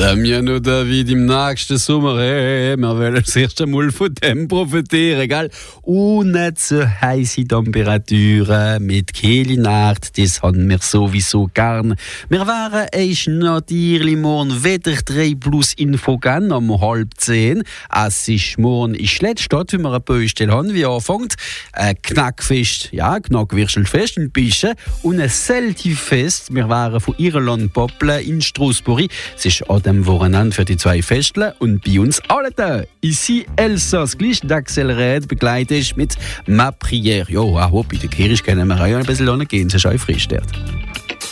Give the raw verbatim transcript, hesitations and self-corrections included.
Damien und David im nächsten Sommer, hey, wir wollen das erste Mal von dem profitieren, gell? Und nicht so heisse Temperaturen mit kühler Nacht, das haben wir sowieso gern. Wir werden euch natürlich morgen wieder drei plus Info geben, um halb zehn. Es ist morgen in Schlettstadt, wie wir eine Baustelle haben, wie anfängt. Ein Knackfest, ja, Knackwürstelfest in Bischen und ein Selfie-Fest. Wir waren von Irland Poppeln in Strasbourg. Es ist an dem Wochenende für die zwei Festle und bei uns alle da. Ici Elsass, gleich d'Axelred begleitet ist mit Ma Prière. Jo, auch bei der Kirche können wir auch ein bisschen gehen, es ist auch frisch dort.